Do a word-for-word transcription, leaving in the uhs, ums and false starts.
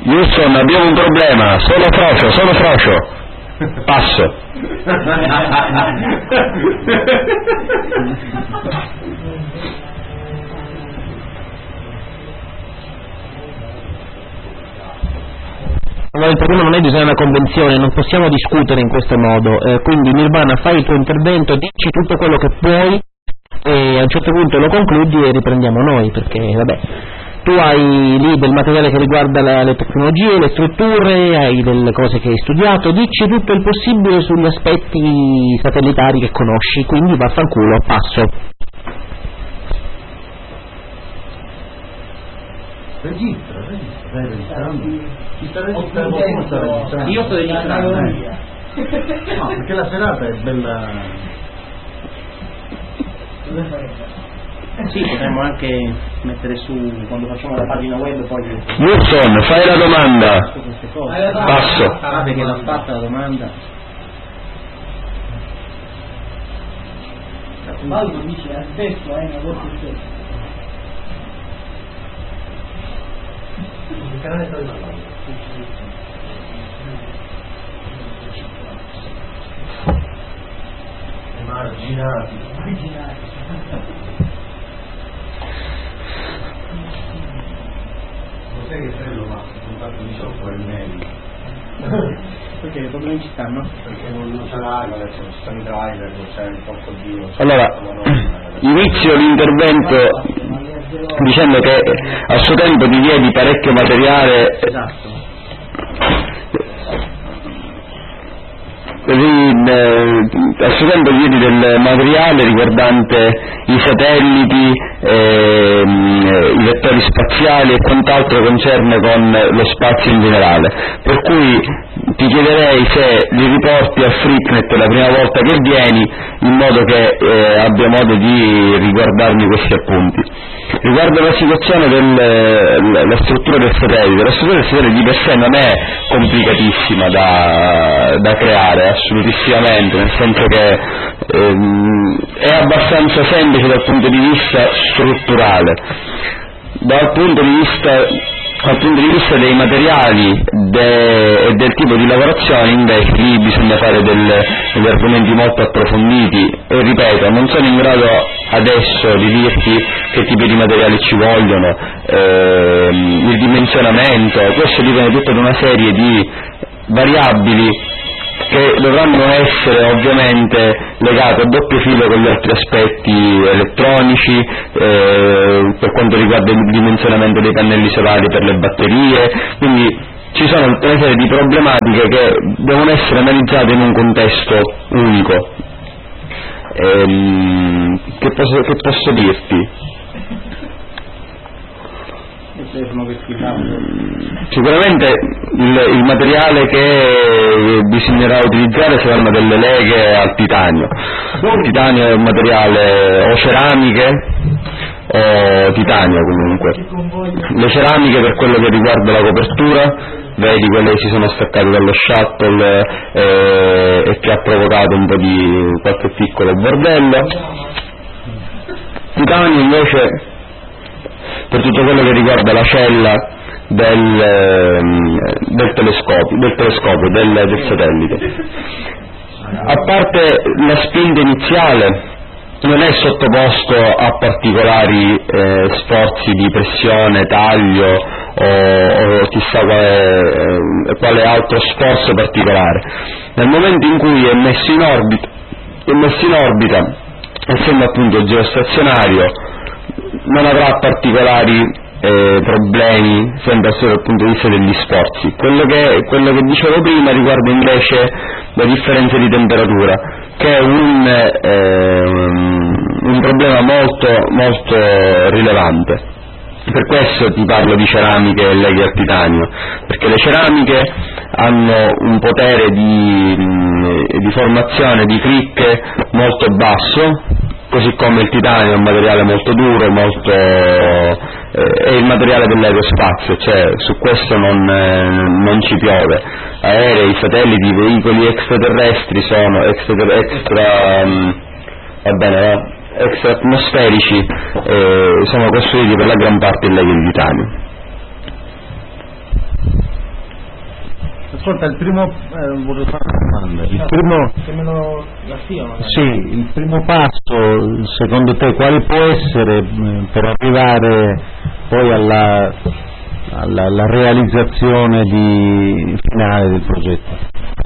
Houston, abbiamo un problema, sono frocio, sono frocio. Passo. Allora, il problema non è bisogna una convenzione, non possiamo discutere in questo modo, eh, quindi Nirvana, fai il tuo intervento, dici tutto quello che puoi e a un certo punto lo concludi e riprendiamo noi, perché vabbè, tu hai lì del materiale che riguarda la, le tecnologie, le strutture, hai delle cose che hai studiato, dici tutto il possibile sugli aspetti satellitari che conosci, quindi vaffanculo, passo. Registra, registra, stai registrando? Chi sta registrando? Qualcuno sta registrando? Io sto registrando. No, perché la serata è bella. Sì, potremmo anche mettere su quando facciamo la pagina web poi. Wilson, fai la domanda. Passo. Ah, perché l'ha fatta la domanda. Valdo dice adesso è una volta stessa. Il canale sta parlando. Emarginati. Marginati. Cos'è che sei lo ma un fatto di sciopero il meglio? Perché i problemi ci stanno? Perché non, non c'è l'aria, adesso non ci sono i driver, non c'è il tocco di... Allora, inizio l'intervento dicendo che a suo tempo ti diedi parecchio materiale. Esatto. Eh, a suo tempo diedi del materiale riguardante i satelliti, eh, i vettori spaziali e quant'altro concerne con lo spazio in generale, per cui ti chiederei se li riporti a Freaknet la prima volta che vieni, in modo che eh, abbia modo di riguardarmi questi appunti. Riguardo la situazione della struttura del satellite, la struttura del satellite di per sé non è complicatissima da, da creare, assolutissimamente, nel senso che ehm, è abbastanza semplice dal punto di vista strutturale. Dal punto di vista dal punto di vista dei materiali de, e del tipo di lavorazione invece lì bisogna fare del, degli argomenti molto approfonditi e ripeto, non sono in grado adesso di dirti che tipi di materiali ci vogliono, ehm, il dimensionamento, questo dipende tutto da una serie di variabili che dovranno essere ovviamente legate a doppio filo con gli altri aspetti elettronici, eh, per quanto riguarda il dimensionamento dei pannelli solari per le batterie, quindi ci sono una serie di problematiche che devono essere analizzate in un contesto unico. Ehm, che, posso, che posso dirti? Sicuramente il, il materiale che bisognerà utilizzare saranno delle leghe al titanio. Il titanio è un materiale o ceramiche o titanio comunque. Le ceramiche per quello che riguarda la copertura, vedi quelle che si sono staccate dallo shuttle eh, e che ha provocato un po' di qualche piccolo bordello. Titanio invece per tutto quello che riguarda la cella del, del telescopio, del, telescopio del, del satellite. A parte la spinta iniziale, non è sottoposto a particolari eh, sforzi di pressione, taglio o, o chissà quale, eh, quale altro sforzo particolare. Nel momento in cui è messo in orbita, è messo in orbita essendo appunto geostazionario, non avrà particolari eh, problemi sempre solo dal punto di vista degli sforzi. Quello che, quello che dicevo prima riguarda invece la differenza di temperatura, che è un, eh, un problema molto, molto rilevante. Per questo ti parlo di ceramiche e leghe al titanio, perché le ceramiche hanno un potere di, di formazione di cricche molto basso, così come il titanio è un materiale molto duro, molto, eh, è il materiale dell'aerospazio, cioè su questo non, eh, non ci piove. Aerei, satelliti, veicoli extraterrestri sono extra, extra um, va bene, no? extraatmosferici, eh, sono costruiti per la gran parte in leghe di titanio. Ascolta, il primo eh, vorrei fare una domanda. Il primo, Se me lo la stia, sì, il primo passo, secondo te, quale può essere mh, per arrivare poi alla, alla, alla realizzazione di, finale del progetto?